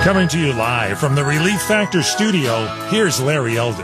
Coming to you live from the Relief Factor studio, here's Larry Elder.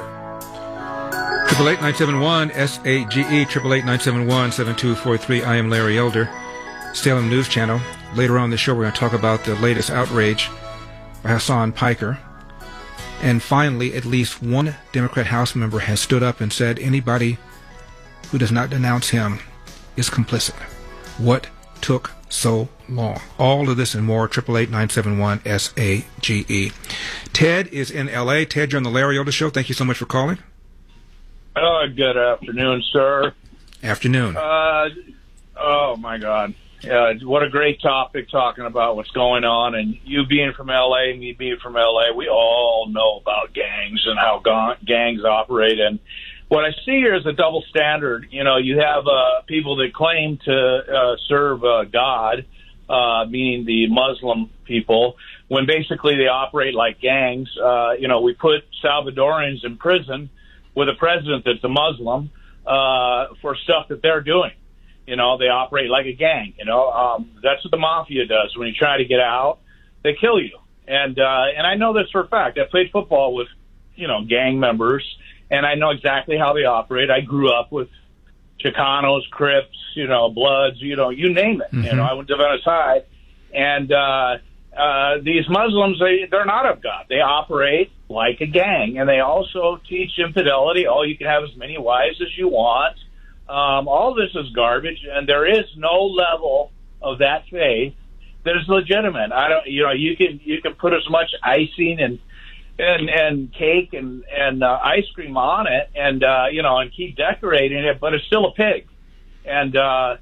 888-971-SAGE, 888-971-7243. I am Larry Elder, Salem News Channel. Later on in the show, we're going to talk about the latest outrage by Hassan Piker. And finally, at least one Democrat House member has stood up and said anybody who does not denounce him is complicit. What took so long? All of this and more, 888-971-SAGE. Ted is in L.A. Ted, you're on the Larry Elder Show. Thank you so much for calling. Good afternoon, sir. Afternoon. Oh, my God. What a great topic, talking about what's going on. And you being from L.A., me being from L.A., we all know about gangs and how gangs operate. And what I see here is a double standard. You know, you have people that claim to serve God, meaning the Muslim people, when basically they operate like gangs. We put Salvadorans in prison with a president that's a Muslim for stuff that they're doing. You know, they operate like a gang. That's what the mafia does. When you try to get out, they kill you. And I know this for a fact. I played football with, gang members, and I know exactly how they operate. I grew up with Chicanos, Crips, Bloods, you name it. Mm-hmm. I went to Venice High, and these Muslims, they're not of God. They operate like a gang, and they also teach infidelity. Oh, you can have as many wives as you want. All this is garbage, and there is no level of that faith that is legitimate. You can put as much icing and cake and ice cream on it, and keep decorating it, but it's still a pig. And they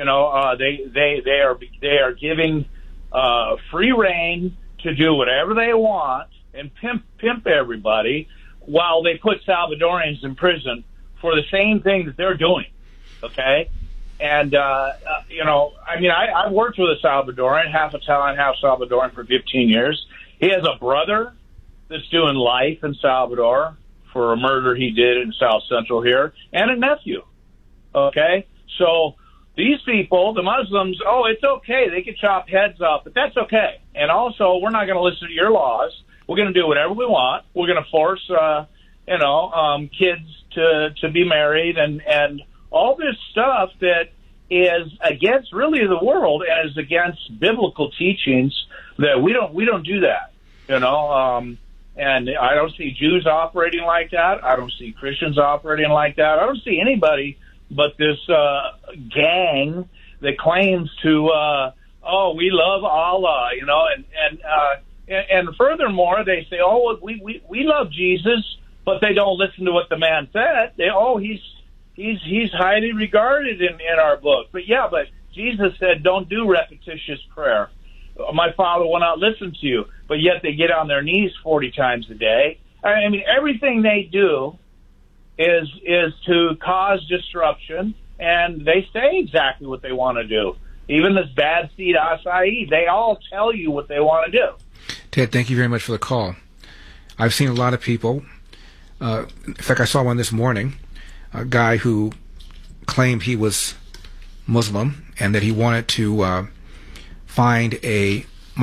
are giving free reign to do whatever they want and pimp everybody, while they put Salvadorans in prison for the same thing that they're doing. Okay. And, I've worked with a Salvadoran, half Italian, half Salvadoran, for 15 years. He has a brother that's doing life in Salvador for a murder he did in South Central here, and a nephew. Okay. So these people, the Muslims, it's okay. They can chop heads off, but that's okay. And also, we're not going to listen to your laws. We're going to do whatever we want. We're going to force, kids to be married and all this stuff that is against really the world and is against biblical teachings. That we don't do that, and I don't see Jews operating like that. I don't see Christians operating like that. I don't see anybody but this gang that claims to we love Allah, and furthermore they say, we love Jesus, but they don't listen to what the man said. He's highly regarded in our book. But Jesus said, don't do repetitious prayer. My Father will not listen to you. But yet they get on their knees 40 times a day. I mean, everything they do is to cause disruption, and they say exactly what they want to do. Even this bad seed acai, they all tell you what they want to do. Ted, thank you very much for the call. I've seen a lot of people. In fact, I saw one this morning, a guy who claimed he was Muslim and that he wanted to find a